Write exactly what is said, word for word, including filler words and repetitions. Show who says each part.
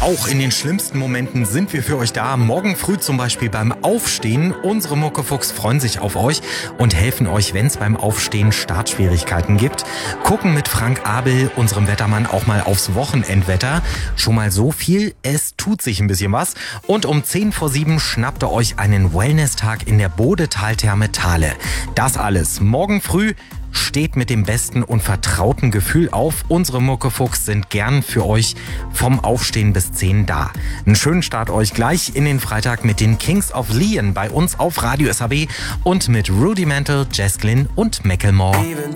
Speaker 1: Auch in den schlimmsten Momenten sind wir für euch da. Morgen früh zum Beispiel beim Aufstehen. Unsere Muckefuchs freuen sich auf euch und helfen euch, wenn es beim Aufstehen Startschwierigkeiten gibt. Gucken mit Frank Abel, unserem Wettermann, auch mal aufs Wochenendwetter. Schon mal so viel, es tut sich ein bisschen was. Und um zehn vor sieben schnappt ihr euch einen Wellness-Tag in der Bodetaltherme Thale. Das alles morgen früh. Steht mit dem besten und vertrauten Gefühl auf. Unsere Muckefuchs sind gern für euch vom Aufstehen bis zehn da. Einen schönen Start euch gleich in den Freitag mit den Kings of Leon bei uns auf Radio S H B und mit Rudimental, Jess Glynn und Macklemore.